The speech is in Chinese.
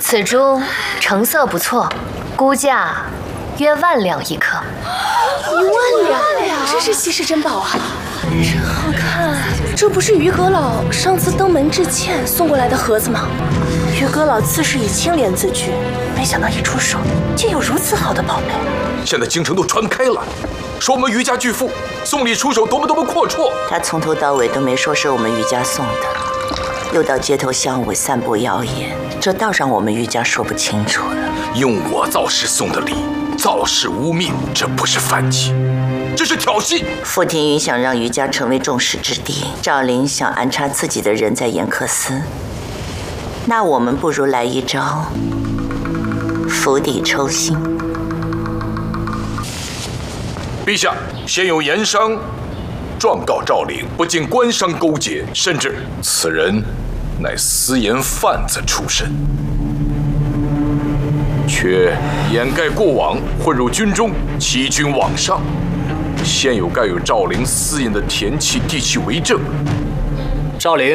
此珠成色不错，估价约10000两一颗。 1万两，真是稀世珍宝啊！真好看，这不是于阁老上次登门致歉送过来的盒子吗？于阁老自是以清廉自居，没想到一出手竟有如此好的宝贝。 现在京城都传开了，说我们于家巨富，送礼出手多么阔绰。 他从头到尾都没说是我们于家送的，又到街头巷尾散布谣言，这倒让我们于家说不清楚了。 用我造势送的礼，造势污蔑，这不是反击，这是挑衅。 傅庭云想让于家成为众矢之的，赵灵想安插自己的人在严克司，那我们不如来一招釜底抽薪。 陛下，先有盐商状告赵灵不仅官商勾结，甚至此人乃私盐贩子出身，却掩盖过往，混入军中，欺君罔上。现有盖有赵灵私盐的田契地契为证。 赵灵